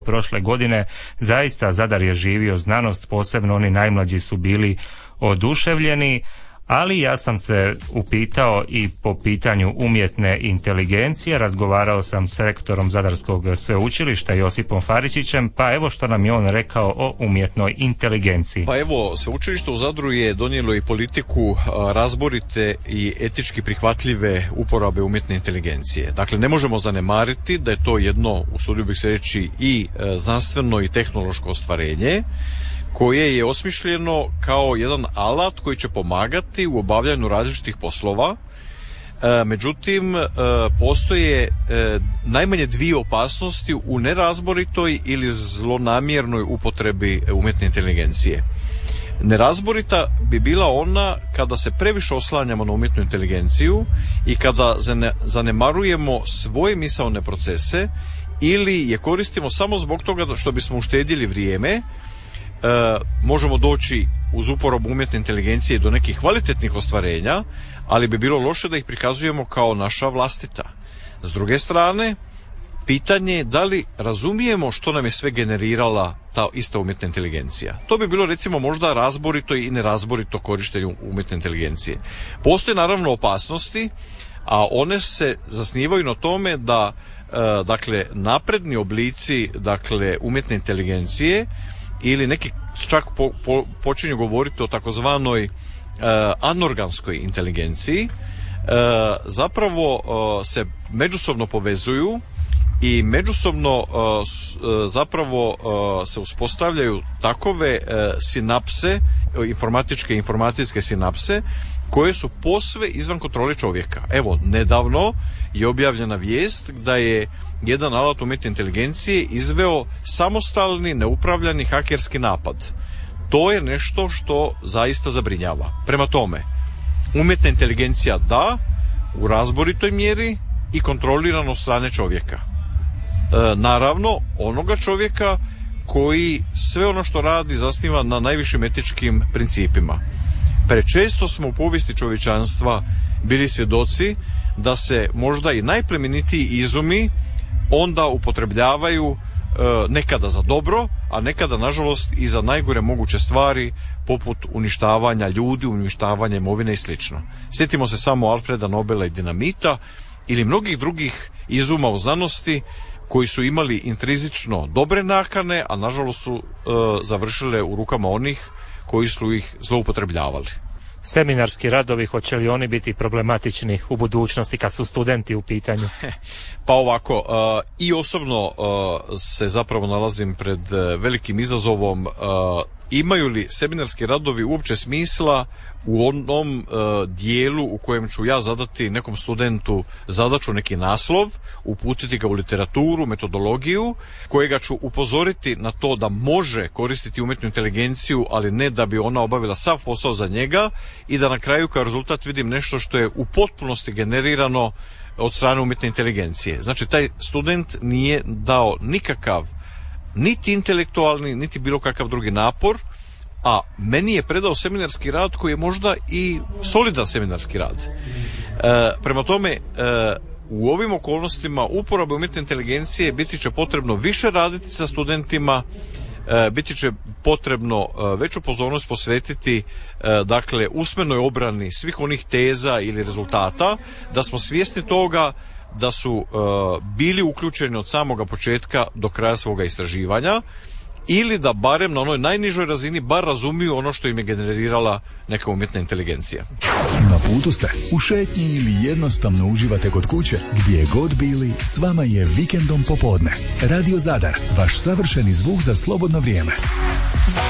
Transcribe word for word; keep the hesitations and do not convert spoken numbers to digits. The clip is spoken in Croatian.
Prošle godine zaista Zadar je živio znanost, posebno oni najmlađi su bili oduševljeni, ali ja sam se upitao i po pitanju umjetne inteligencije, razgovarao sam s rektorom Zadarskog sveučilišta Josipom Faričićem, pa evo što nam je on rekao o umjetnoj inteligenciji. Pa evo, sveučilište u Zadru je donijelo i politiku razborite i etički prihvatljive uporabe umjetne inteligencije. Dakle, ne možemo zanemariti da je to jedno, usudio bih se reći, i znanstveno i tehnološko ostvarenje, koje je osmišljeno kao jedan alat koji će pomagati u obavljanju različitih poslova. E, međutim, e, postoje e, najmanje dvije opasnosti u nerazboritoj ili zlonamjernoj upotrebi umjetne inteligencije. Nerazborita bi bila ona kada se previše oslanjamo na umjetnu inteligenciju i kada zanemarujemo svoje misaone procese ili je koristimo samo zbog toga što bismo uštedjeli vrijeme. E, možemo doći uz uporabu umjetne inteligencije do nekih kvalitetnih ostvarenja, ali bi bilo loše da ih prikazujemo kao naša vlastita. S druge strane, pitanje je da li razumijemo što nam je sve generirala ta ista umjetna inteligencija. To bi bilo recimo možda razborito i nerazborito korištenje umjetne inteligencije. Postoje naravno opasnosti, a one se zasnivaju na tome da e, dakle napredni oblici dakle umjetne inteligencije ili neki čak po, po, počinju govoriti o takozvanoj e, anorganskoj inteligenciji, e, zapravo e, se međusobno povezuju i međusobno e, s, e, zapravo e, se uspostavljaju takove e, sinapse, informatičke informacijske sinapse, koje su posve izvan kontrole čovjeka. Evo, nedavno je objavljena vijest da je jedan alat umjetne inteligencije izveo samostalni, neupravljani hakerski napad. To je nešto što zaista zabrinjava. Prema tome, umjetna inteligencija da, u razboritoj mjeri i kontrolirano od strane čovjeka. E, naravno, onoga čovjeka koji sve ono što radi zasniva na najvišim etičkim principima. Prečesto smo u povijesti čovječanstva bili svjedoci da se možda i najplemenitiji izumi onda upotrebljavaju e, nekada za dobro, a nekada nažalost i za najgore moguće stvari poput uništavanja ljudi, uništavanja imovine i slično. Sjetimo se samo Alfreda Nobela i dinamita ili mnogih drugih izuma u znanosti koji su imali intrizično dobre nakane, a nažalost su e, završile u rukama onih koji su ih zloupotrebljavali. Seminarski radovi, hoće li oni biti problematični u budućnosti kad su studenti u pitanju? Pa ovako, uh, i osobno uh, se zapravo nalazim pred uh, velikim izazovom. Uh, imaju li seminarski radovi uopće smisla u onom uh, dijelu u kojem ću ja zadati nekom studentu zadaću, neki naslov, uputiti ga u literaturu, metodologiju, kojega ću upozoriti na to da može koristiti umjetnu inteligenciju, ali ne da bi ona obavila sav posao za njega, i da na kraju kao rezultat vidim nešto što je u potpunosti generirano od strane umjetne inteligencije. Znači, taj student nije dao nikakav niti intelektualni, niti bilo kakav drugi napor, a meni je predao seminarski rad koji je možda i solidan seminarski rad. E, prema tome, e, u ovim okolnostima uporabe umjetne inteligencije biti će potrebno više raditi sa studentima, e, biti će potrebno e, veću pozornost posvetiti e, dakle usmenoj obrani svih onih teza ili rezultata, da smo svjesni toga da su uh, bili uključeni od samoga početka do kraja svoga istraživanja, ili da barem na onoj najnižoj razini bar razumiju ono što im je generirala neka umjetna inteligencija. Na putu ste, u šetnji ili jednostavno uživate kod kuće, gdje god bili, s vama je Vikendom popodne. Radio Zadar, vaš savršeni zvuk za slobodno vrijeme.